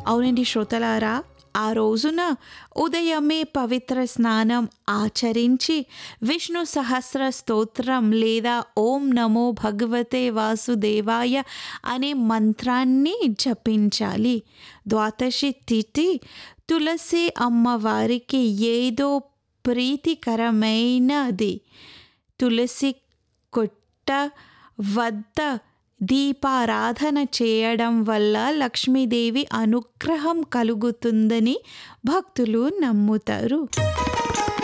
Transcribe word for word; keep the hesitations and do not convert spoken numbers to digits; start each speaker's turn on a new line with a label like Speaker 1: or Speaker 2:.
Speaker 1: అవునండి శ్రోతలారా, ఆ రోజున ఉదయమే పవిత్ర స్నానం ఆచరించి విష్ణు సహస్ర స్తోత్రం లేదా ఓం నమో భగవతే వాసుదేవాయ అనే మంత్రాన్ని జపించాలి. ద్వాదశి తిథి తులసి అమ్మవారికి ఏదో ప్రీతికరమైనది. తులసి కొట్ట వద్ద దీపారాధన చేయడం వల్ల లక్ష్మీదేవి అనుగ్రహం కలుగుతుందని భక్తులు నమ్ముతారు.